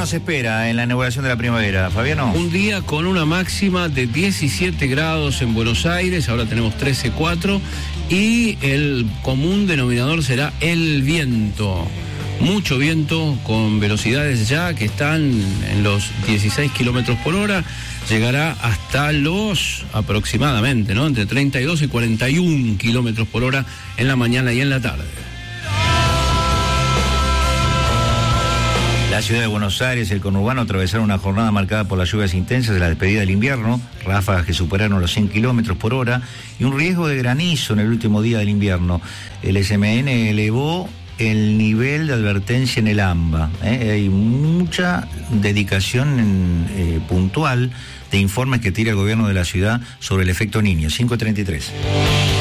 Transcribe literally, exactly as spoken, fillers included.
nos espera en la inauguración de la primavera, Fabiano? Un día con una máxima de diecisiete grados en Buenos Aires, ahora tenemos trece coma cuatro, y el común denominador será el viento. Mucho viento con velocidades ya que están en los dieciséis kilómetros por hora, llegará hasta los aproximadamente, ¿no? Entre treinta y dos y cuarenta y uno kilómetros por hora en la mañana y en la tarde. La ciudad de Buenos Aires y el conurbano atravesaron una jornada marcada por las lluvias intensas de la despedida del invierno, ráfagas que superaron los cien kilómetros por hora y un riesgo de granizo en el último día del invierno. El S M N elevó el nivel de advertencia en el AMBA. ¿eh? Hay mucha dedicación en, eh, puntual de informes que tira el gobierno de la ciudad sobre el efecto Niño. cinco treinta y tres.